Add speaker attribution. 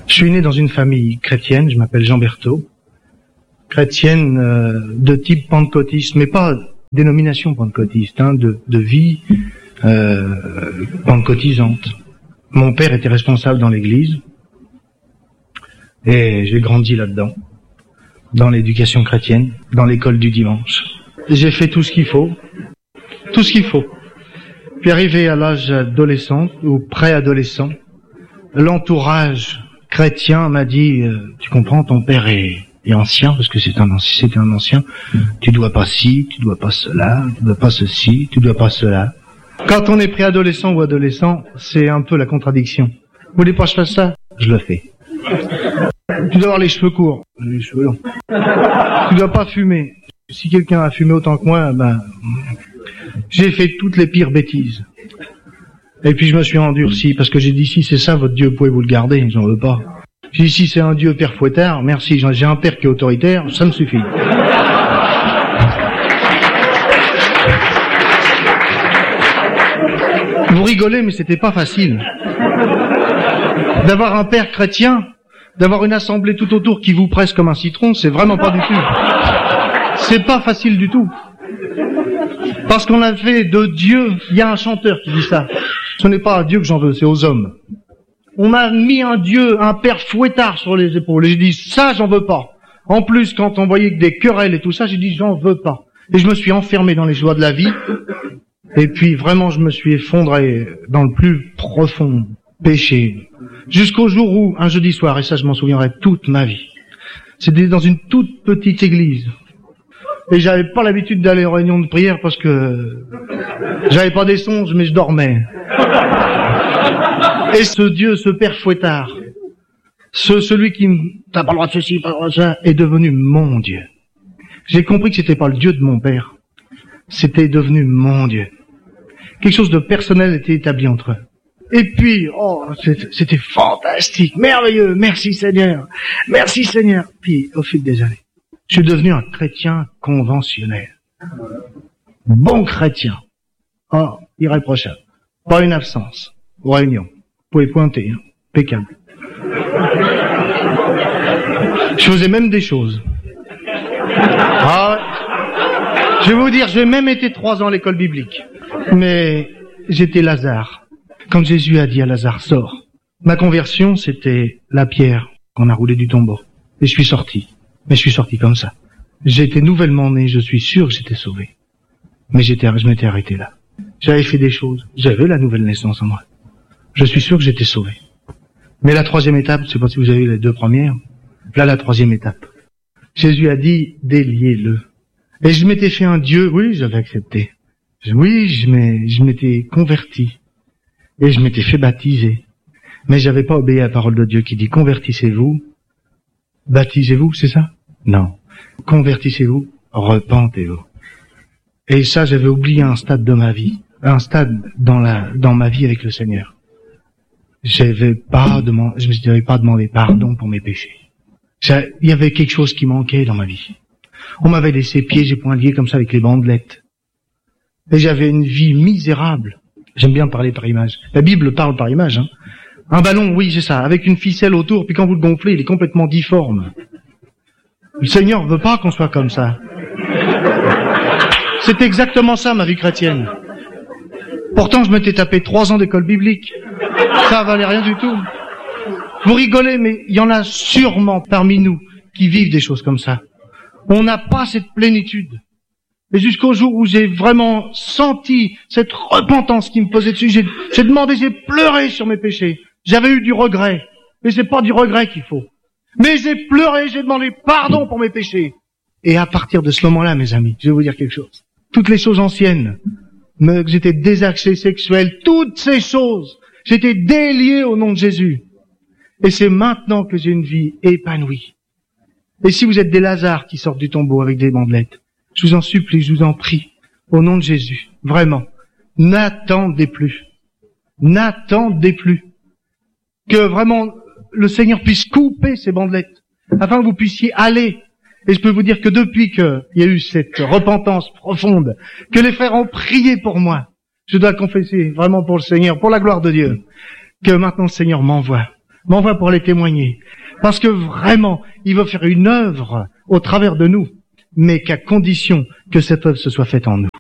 Speaker 1: Je suis né dans une famille chrétienne, je m'appelle Jean Berthaud, chrétienne de type pentecôtiste, mais pas dénomination pentecôtiste, de vie pentecôtisante. Mon père était responsable dans l'église et j'ai grandi là-dedans, dans l'éducation chrétienne, dans l'école du dimanche. J'ai fait tout ce qu'il faut. Puis arrivé à l'âge adolescent ou préadolescent, l'entourage chrétien m'a dit tu comprends, ton père est ancien, parce que c'était un ancien, tu dois pas ci, tu dois pas cela, tu dois pas ceci, tu dois pas cela. Quand on est préadolescent ou adolescent, c'est un peu la contradiction. Vous voulez pas que je fasse ça? Je le fais. Tu dois avoir les cheveux courts, les cheveux longs. Tu dois pas fumer. Si quelqu'un a fumé autant que moi, j'ai fait toutes les pires bêtises. Et puis je me suis endurci, parce que j'ai dit, si c'est ça votre Dieu, pouvez-vous le garder, j'en veux pas. J'ai dit, si c'est un Dieu père fouettard, merci, j'ai un père qui est autoritaire, ça me suffit. Vous rigolez, mais c'était pas facile. D'avoir un père chrétien, d'avoir une assemblée tout autour qui vous presse comme un citron, c'est vraiment pas du tout. C'est pas facile du tout. Parce qu'on a fait de Dieu, il y a un chanteur qui dit ça. Ce n'est pas à Dieu que j'en veux, c'est aux hommes. On m'a mis un Dieu, un père fouettard sur les épaules. Et j'ai dit, ça, j'en veux pas. En plus, quand on voyait que des querelles et tout ça, j'ai dit, j'en veux pas. Et je me suis enfermé dans les joies de la vie. Et puis, vraiment, je me suis effondré dans le plus profond péché. Jusqu'au jour où, un jeudi soir, et ça, je m'en souviendrai toute ma vie. C'était dans une toute petite église. Et j'avais pas l'habitude d'aller aux réunions de prière parce que j'avais pas des songes, mais je dormais. Et ce Dieu, ce père fouettard, celui qui t'as pas le droit de ceci, pas le droit de ça, est devenu mon Dieu. J'ai compris que c'était pas le Dieu de mon père. C'était devenu mon Dieu. Quelque chose de personnel était établi entre eux. Et puis, c'était fantastique, merveilleux, merci Seigneur. Puis, au fil des années, je suis devenu un chrétien conventionnel. Bon chrétien. Irréprochable. Pas une absence. Aux réunions. Vous pouvez pointer, impeccable. Je faisais même des choses. Je vais vous dire, j'ai même été 3 ans à l'école biblique. Mais j'étais Lazare. Quand Jésus a dit à Lazare, sors. Ma conversion, c'était la pierre qu'on a roulée du tombeau. Et je suis sorti. Mais je suis sorti comme ça. J'étais nouvellement né, je suis sûr que j'étais sauvé. Mais je m'étais arrêté là. J'avais fait des choses. J'avais la nouvelle naissance en moi. Je suis sûr que j'étais sauvé. Mais la 3e étape, je sais pas si vous avez eu les 2 premières. Là, la 3e étape. Jésus a dit, déliez-le. Et je m'étais fait un Dieu, oui, j'avais accepté. Oui, je m'étais converti. Et je m'étais fait baptiser. Mais j'avais pas obéi à la parole de Dieu qui dit, convertissez-vous. Baptisez-vous, c'est ça? Non. Convertissez-vous, repentez-vous. Et ça, j'avais oublié un stade de ma vie. Un stade dans ma vie avec le Seigneur. Je n'avais pas demandé pardon pour mes péchés. Il y avait quelque chose qui manquait dans ma vie. On m'avait laissé pieds et poings liés comme ça avec les bandelettes. Et j'avais une vie misérable. J'aime bien parler par image. La Bible parle par image, Un ballon, oui, c'est ça, avec une ficelle autour, puis quand vous le gonflez, il est complètement difforme. Le Seigneur veut pas qu'on soit comme ça. C'est exactement ça, ma vie chrétienne. Pourtant, je m'étais tapé 3 ans d'école biblique. Ça valait rien du tout. Vous rigolez, mais il y en a sûrement parmi nous qui vivent des choses comme ça. On n'a pas cette plénitude. Et jusqu'au jour où j'ai vraiment senti cette repentance qui me pesait dessus, j'ai demandé, j'ai pleuré sur mes péchés. J'avais eu du regret. Mais c'est pas du regret qu'il faut. Mais j'ai pleuré, j'ai demandé pardon pour mes péchés. Et à partir de ce moment-là, mes amis, je vais vous dire quelque chose. Toutes les choses anciennes, que j'étais désaxé sexuel, toutes ces choses, j'étais délié au nom de Jésus. Et c'est maintenant que j'ai une vie épanouie. Et si vous êtes des Lazars qui sortent du tombeau avec des bandelettes, je vous en supplie, je vous en prie, au nom de Jésus, vraiment, n'attendez plus. N'attendez plus. Que vraiment le Seigneur puisse couper ces bandelettes, afin que vous puissiez aller. Et je peux vous dire que depuis qu'il y a eu cette repentance profonde, que les frères ont prié pour moi, je dois confesser vraiment pour le Seigneur, pour la gloire de Dieu, que maintenant le Seigneur m'envoie. m'envoie pour les témoigner. Parce que vraiment, il veut faire une œuvre au travers de nous, mais qu'à condition que cette œuvre se soit faite en nous.